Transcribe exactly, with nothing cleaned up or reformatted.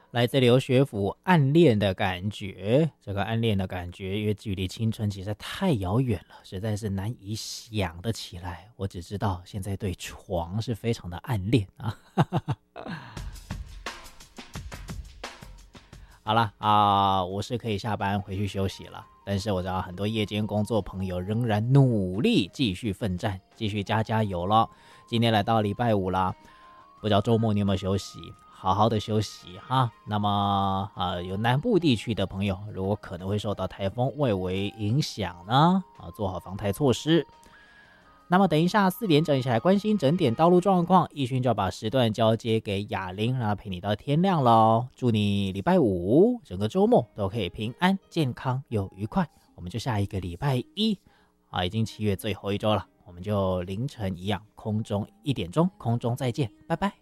来自刘学府暗恋的感觉，这个暗恋的感觉，因为距离青春实在太遥远了，实在是难以想得起来。我只知道现在对床是非常的暗恋啊。好了啊、呃，我是可以下班回去休息了，但是我知道很多夜间工作朋友仍然努力继续奋战，继续加加油了。今天来到礼拜五了，不知道周末你有没有休息？好好的休息哈。那么呃，有南部地区的朋友，如果可能会受到台风外围影响呢，啊，做好防台措施。那么等一下四点整一起来关心整点道路状况，奕迅就要把时段交接给雅玲，让她陪你到天亮咯。祝你礼拜五整个周末都可以平安健康又愉快。我们就下一个礼拜一啊，已经七月最后一周了，我们就凌晨一样空中一点钟空中再见，拜拜。